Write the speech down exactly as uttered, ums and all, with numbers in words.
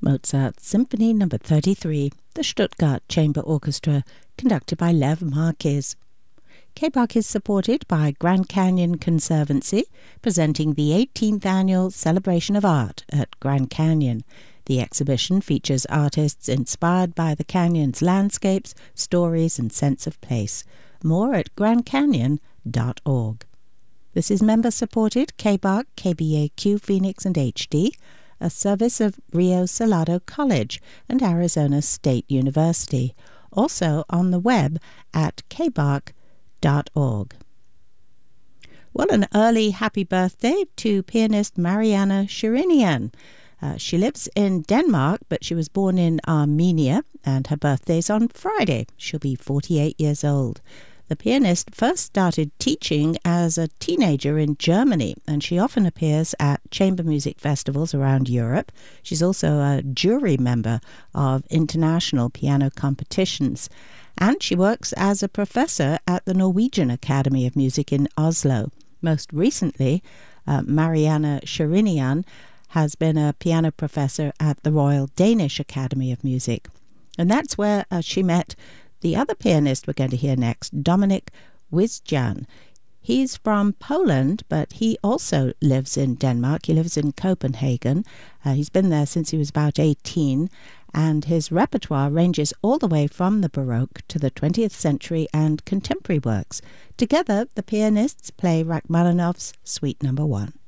Mozart Symphony Number thirty-three, the Stuttgart Chamber Orchestra, conducted by Lev Marquez. K-Bach is supported by Grand Canyon Conservancy, presenting the eighteenth Annual Celebration of Art at Grand Canyon. The exhibition features artists inspired by the canyon's landscapes, stories, and sense of place. More at grand canyon dot org. This is member-supported K-Bach, K B A Q Phoenix and H D, a service of Rio Salado College and Arizona State University, also on the web at k bach dot org. Well, an early happy birthday to pianist Marianna Sherinian. Uh, she lives in Denmark, but she was born in Armenia, and her birthday's on Friday. She'll be forty-eight years old. The pianist first started teaching as a teenager in Germany, and she often appears at chamber music festivals around Europe. She's also a jury member of international piano competitions, and she works as a professor at the Norwegian Academy of Music in Oslo. Most recently, uh, Marianna Sherinian has been a piano professor at the Royal Danish Academy of Music. And that's where uh, she met the other pianist we're going to hear next, Dominik Wisjan. He's from Poland, but he also lives in Denmark. He lives in Copenhagen. Uh, he's been there since he was about eighteen, and his repertoire ranges all the way from the Baroque to the twentieth century and contemporary works. Together, the pianists play Rachmaninoff's Suite Number One.